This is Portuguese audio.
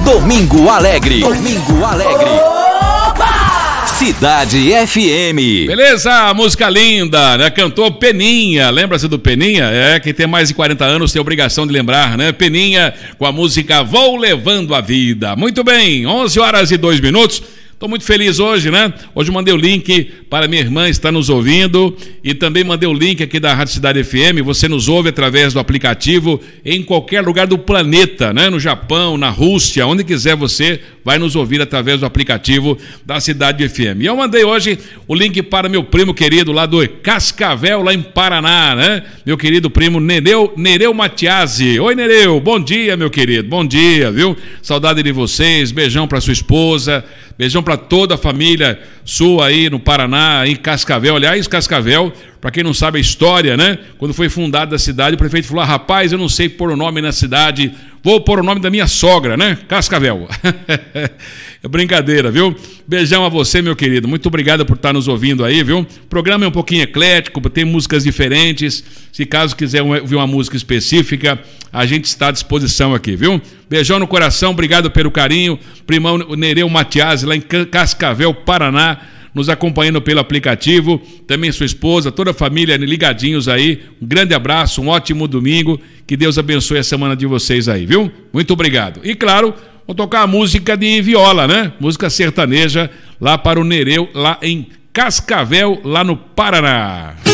Domingo Alegre. Domingo Alegre. Cidade FM. Beleza, música linda, né? Cantou Peninha, lembra-se do Peninha? Quem tem mais de 40 anos tem obrigação de lembrar, né? Peninha com a música Vou Levando a Vida. Muito bem, 11h02. Estou muito feliz hoje, né? Hoje eu mandei o link para minha irmã estar nos ouvindo e também mandei o link aqui da Rádio Cidade FM. Você nos ouve através do aplicativo em qualquer lugar do planeta, né? No Japão, na Rússia, onde quiser você vai nos ouvir através do aplicativo da Cidade FM. E eu mandei hoje o link para meu primo querido lá do Cascavel, lá em Paraná, né? Meu querido primo Nereu Matiasi. Oi, Nereu, bom dia, meu querido, bom dia, viu? Saudade de vocês, beijão para sua esposa, beijão para toda a família sua aí no Paraná, em Cascavel. Aliás, Cascavel, para quem não sabe a história, né? Quando foi fundada a cidade, o prefeito falou: rapaz, eu não sei pôr o nome na cidade, vou pôr o nome da minha sogra, né? Cascavel. É brincadeira, viu? Beijão a você, meu querido. Muito obrigado por estar nos ouvindo aí, viu? O programa é um pouquinho eclético, tem músicas diferentes. Se caso quiser ouvir uma música específica, a gente está à disposição aqui, viu? Beijão no coração, obrigado pelo carinho. Primão Nereu Matiasi, lá em Cascavel, Paraná, nos acompanhando pelo aplicativo. Também sua esposa, toda a família ligadinhos aí. Um grande abraço, um ótimo domingo. Que Deus abençoe a semana de vocês aí, viu? Muito obrigado. E claro, vou tocar a música de viola, né? Música sertaneja lá para o Nereu, lá em Cascavel, lá no Paraná.